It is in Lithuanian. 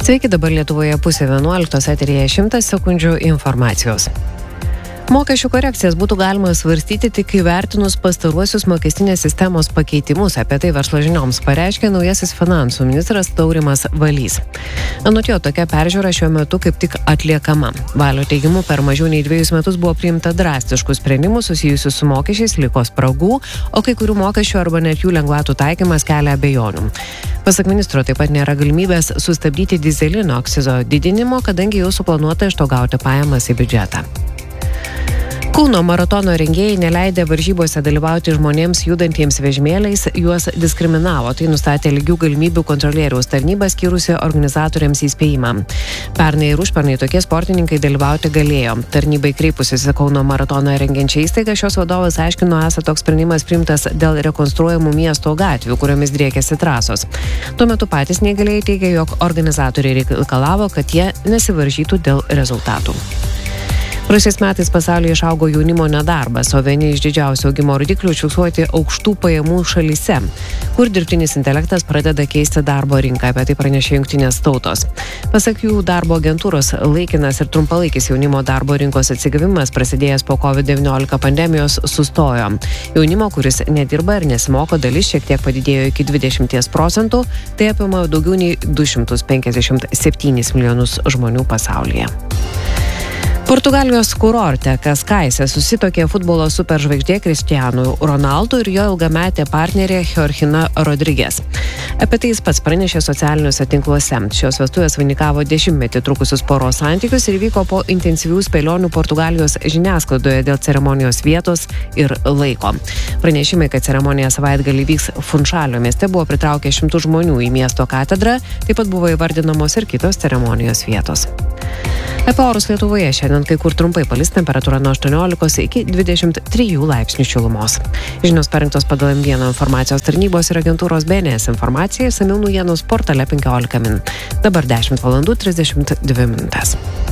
Sveiki, dabar Lietuvoje 10:11, eteryje 100 sekundžių informacijos. Mokesčių korekcijas būtų galima svarstyti tik įvertinus pastaruosius mokestinės sistemos pakeitimus. Apie tai Verslo žinioms pareiškė naujasis finansų ministras Taurimas Valys. Anot jo, tokia peržiūra šiuo metu kaip tik atliekama. Valio teigimu, per mažiau nei 2 metus buvo priimta drastiškų sprendimų susijusių su mokesčiais, liko spragų, o kai kurių mokesčių arba net jų lengvatų taikymas kelia abejonių. Pasak ministro, taip pat nėra galimybės sustabdyti dyzelino akcizo didinimo, kadangi jau suplanuota iš to gauti pajamas į biudžetą. Kauno maratono rengėjai neleidė varžybose dalyvauti žmonėms judantiems vežimėliais, juos diskriminavo. Tai nustatė lygių galimybių kontrolieriaus tarnyba, skyrusi organizatoriams įspėjimą. Pernai ir užpernai tokie sportininkai dalyvauti galėjo. Tarnybai kreipusis į Kauno maratoną rengiančią įstaigą, šios vadovas aiškino, esą toks sprendimas priimtas dėl rekonstruojamų miesto gatvių, kuriomis driekėsi trasos. Tuo metu patys neįgalieji teigia, jog organizatoriai reikalavo, kad jie nesivaržytų dėl rezultatų. Praėjusiais metais pasaulyje išaugo jaunimo nedarbas, o vieni iš didžiausių augimo rodiklių fiksuoti aukštų pajamų šalyse, kur dirbtinis intelektas pradeda keisti darbo rinką, apie tai pranešė Jungtinės tautos. Pasak jų darbo agentūros, laikinas ir trumpalaikis jaunimo darbo rinkos atsigavimas prasidėjęs po COVID-19 pandemijos sustojo. Jaunimo, kuris nedirba ir nesimoko, dalis šiek tiek padidėjo iki 20%, tai apima daugiau nei 257 milijonus žmonių pasaulyje. Portugalijos kurorte Kaskaise susitokė futbolo superžvaigždė Cristiano Ronaldo ir jo ilgametė partnerė Georgina Rodriguez. Apie tai jis pats pranešė socialiniuose tinkluose. Šios vestuvės vainikavo 10-metį trukusius poros santykius ir vyko po intensyvių spėlionių Portugalijos žiniasklaidoje dėl ceremonijos vietos ir laiko. Pranešimai, kad ceremonija savaitgalį vyks Funšalio mieste, buvo pritraukę 100 žmonių į miesto katedrą, taip pat buvo įvardinamos ir kitos ceremonijos vietos. Apie orus Lietuvoje šiandien kai kur trumpai palis, temperatūra nuo 18 iki 23 laipsnių šilumos. Žinios parengtos pagal M1 informacijos tarnybos ir agentūros BNS informacija, išsamiau naujienos portale 15 min. Dabar 10:32 min.